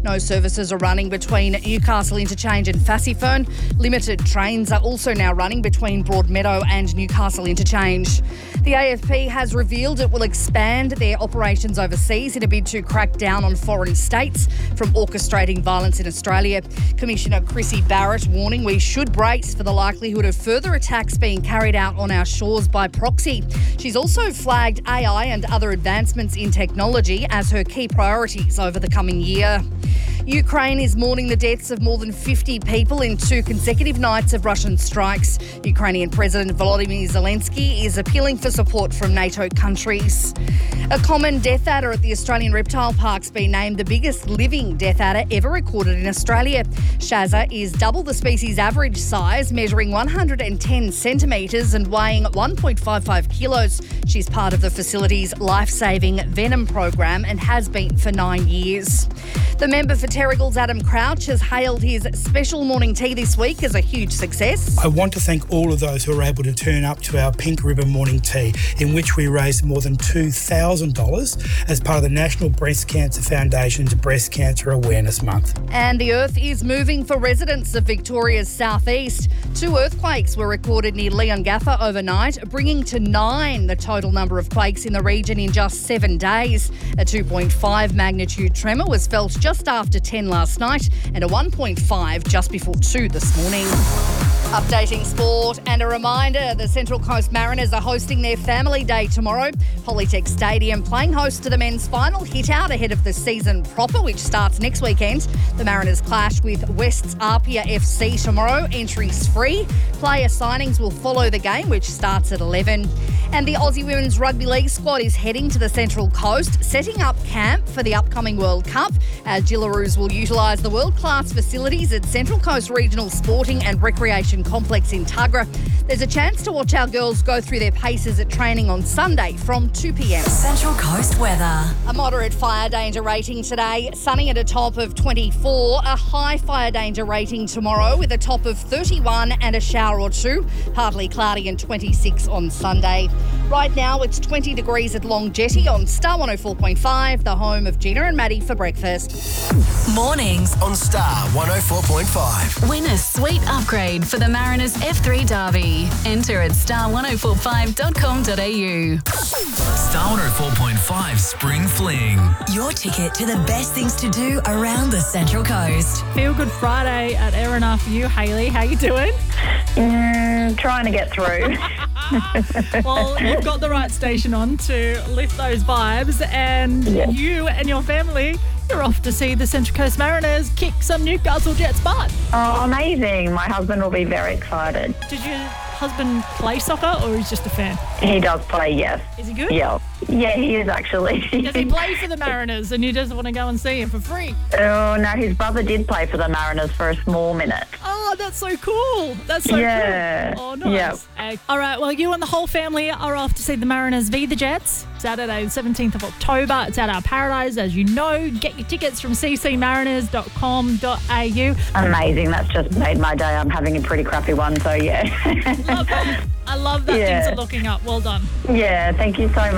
No services are running between Newcastle Interchange and Fassifern. Limited trains are also now running between Broadmeadow and Newcastle Interchange. The AFP has revealed it will expand their operations overseas in a bid to crack down on foreign states from orchestrating violence in Australia. Commissioner Chrissy Barrett warning we should brace for the likelihood of further attacks being carried out on our shores by proxy. She's also flagged AI and other advancements in technology as her key priorities over the coming year. Ukraine is mourning the deaths of more than 50 people in 2 consecutive nights of Russian strikes. Ukrainian President Volodymyr Zelensky is appealing for support from NATO countries. A common death adder at the Australian Reptile Park's been named the biggest living death adder ever recorded in Australia. Shazza is double the species' average size, measuring 110 centimetres and weighing 1.55 kilos. She's part of the facility's life-saving venom program and has been for 9 years. The member for Terrigal's Adam Crouch has hailed his special morning tea this week as a huge success. I want to thank all of those who were able to turn up to our Pink Ribbon morning tea, in which we raised more than $2,000 as part of the National Breast Cancer Foundation's Breast Cancer Awareness Month. And the earth is moving for residents of Victoria's southeast. 2 earthquakes were recorded near Leongatha overnight, bringing to 9 the total number of quakes in the region in just 7 days. A 2.5 magnitude tremor was felt just after 10 last night and a 1.5 just before 2 this morning. Updating sport and a reminder, the Central Coast Mariners are hosting their Family Day tomorrow. Polytech Stadium playing host to the men's final hit-out ahead of the season proper, which starts next weekend. The Mariners clash with West's Apia FC tomorrow. Entries free. Player signings will follow the game, which starts at 11. And the Aussie Women's Rugby League squad is heading to the Central Coast, setting up camp for the upcoming World Cup. Gillaroos will utilise the world-class facilities at Central Coast Regional Sporting and Recreation Complex in Tuggerah. There's a chance to watch our girls go through their paces at training on Sunday from 2 p.m. Central Coast weather. A moderate fire danger rating today, sunny at a top of 24. A high fire danger rating tomorrow with a top of 31 and a shower or 2. Partly cloudy and 26 on Sunday. Right now it's 20 degrees at Long Jetty on Star 104.5, the home of Gina and Maddie for breakfast. Mornings on Star 104.5. Win a sweet upgrade for the Mariners F3 Derby. Enter at star1045.com.au. Star 104.5 Spring Fling. Your ticket to the best things to do around the Central Coast. Feel Good Friday at Erina for you, Hayley. How you doing? Trying to get through. Well, you've got the right station on to lift those vibes, and you and your family, you're off to see the Central Coast Mariners kick some Newcastle Jets butt. Oh, amazing. My husband will be very excited. Did your husband play soccer, or is he just a fan? He does play, yes. Is he good? Yeah, he is actually. Does he play for the Mariners and you just want to go and see him for free? Oh, no, his brother did play for the Mariners for a small minute. Oh, that's so cool. That's so cool. Oh, nice. Yeah. All right, well, you and the whole family are off to see the Mariners v the Jets. Saturday, the 17th of October. It's at our Paradise, as you know. Get your tickets from ccmariners.com.au. Amazing. That's just made my day. I'm having a pretty crappy one, so yeah. Love it. I love that things are looking up. Well done. Yeah, thank you so much.